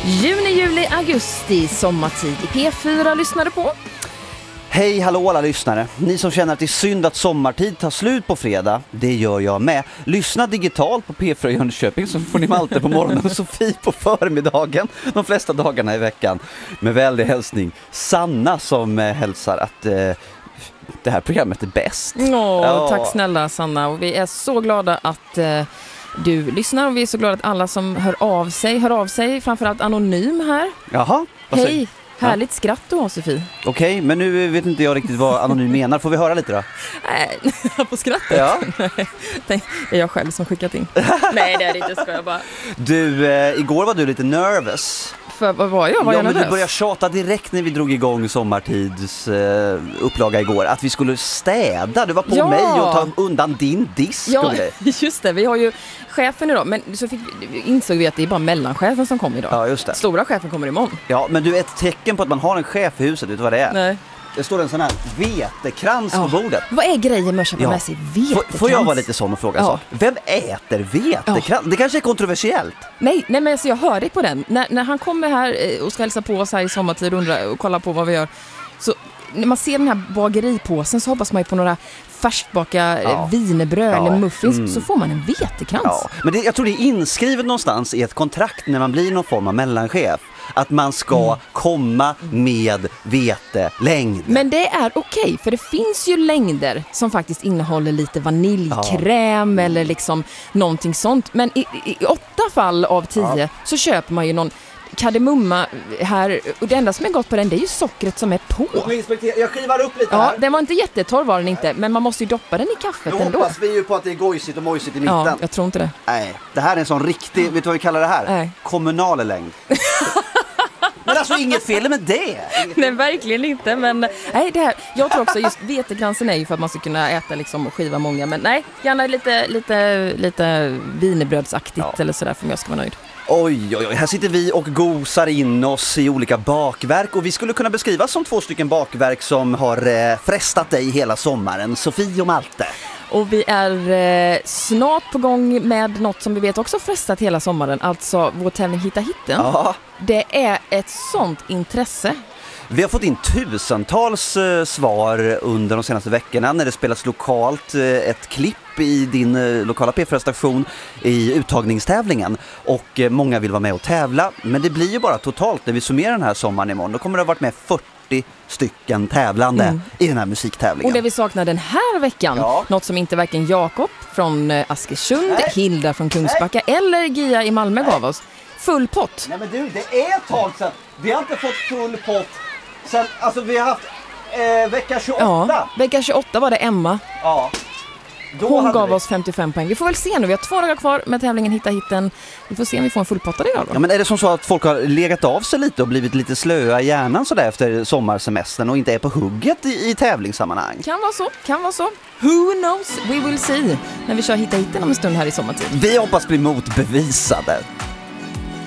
Juni, juli, augusti, sommartid i P4 lyssnade på. Hej, hallå alla lyssnare. Ni som känner att det är synd att sommartid tar slut på fredag, det gör jag med. Lyssna digitalt på P4 i Jönköping så får ni Malte på morgonen och Sofie på förmiddagen de flesta dagarna i veckan. Med väldig hälsning Sanna som hälsar att det här programmet är bäst. Tack snälla Sanna, och vi är så glada att du lyssnar och vi är så glada att alla som hör av sig, framförallt anonym här. Jaha, hej. Härligt skratt du har, Sofie. Okej, men nu vet inte jag riktigt vad anonym menar. Får vi höra lite då? Nej, på skrattet? Ja. Det är jag själv som skickat in. Nej, det är det inte, ska jag bara. Du, igår var du lite nervös. För vad var jag? Var jag nervös? Du började tjata direkt när vi drog igång sommartids upplaga igår. Att vi skulle städa. Du var på mig och ta undan din disk. Ja, just det. Vi har ju chefen idag. Men så insåg vi att det är bara mellanchefen som kommer idag. Ja, just det. Stora chefen kommer imorgon. Ja, men du, ett tecken på att man har en chef i huset, vet du vad det är? Nej. Det står en sån här vetekrans på bordet. Vad är grejen med att köpa med sig vetekrans? Får jag vara lite sån och fråga så? Vem äter vetekrans? Det kanske är kontroversiellt. Nej, men alltså jag hör dig på den. När han kommer här och ska hälsa på oss här i sommartid och kolla på vad vi gör, så när man ser den här bageripåsen så hoppas man ju på några färskbaka wienerbröd eller muffins, så får man en vetekrans. Ja. Men jag tror det är inskrivet någonstans i ett kontrakt när man blir någon form av mellanchef att man ska komma med vetelängd. Men det är okej, för det finns ju längder som faktiskt innehåller lite vaniljkräm eller liksom någonting sånt. Men i 8 fall av 10 så köper man ju någon kardemumma här, och det enda som är gott på den, det är ju sockret som är på. Jag skivar upp lite här. Ja, den var inte jättetorr var den inte, men man måste ju doppa den i kaffet ändå. Nu hoppas vi ju på att det är gojsigt och mojsigt i mitten. Ja, jag tror inte det. Nej, det här är en sån riktig, vet du vad vi kallar det här? Nej. Kommunal längd. Men alltså inget fel med det. Nej, verkligen inte, men nej, det här, jag tror också just vetekransen är ju för att man ska kunna äta liksom och skiva många, men nej, gärna lite wienerbrödsaktigt eller sådär för att jag ska vara nöjd. Oj, här sitter vi och gosar in oss i olika bakverk, och vi skulle kunna beskrivas som 2 stycken bakverk som har frestat dig hela sommaren, Sofie och Malte. Och vi är snart på gång med något som vi vet också frestat hela sommaren, alltså vår tävling Hitta hitten. Ja. Det är ett sånt intresse. Vi har fått in tusentals svar under de senaste veckorna när det spelas lokalt ett klipp i din lokala P4-station i uttagningstävlingen, och många vill vara med och tävla, men det blir ju bara totalt när vi summerar den här sommaren imorgon, då kommer det ha varit med 40 stycken tävlande i den här musiktävlingen. Och det vi saknar den här veckan, något som inte varken Jakob från Askersund, Hilda från Kungsbacka eller Gia i Malmö gav oss, full pott. Nej men du, det är ett tag sedan. Vi har inte fått full pott sen, alltså vi har haft vecka 28. Ja, vecka 28 var det Emma. Ja. Hon gav oss 55 poäng. Vi får väl se nu, vi har 2 dagar kvar med tävlingen Hitta hitten. Vi får se om vi får en fullpottad idag då. Ja, men är det som så att folk har legat av sig lite och blivit lite slöa i hjärnan så där efter sommarsemestern och inte är på hugget i tävlingssammanhang? Kan vara så. Who knows? We will see. När vi kör Hitta hitten om en stund här i sommartid. Vi hoppas bli motbevisade.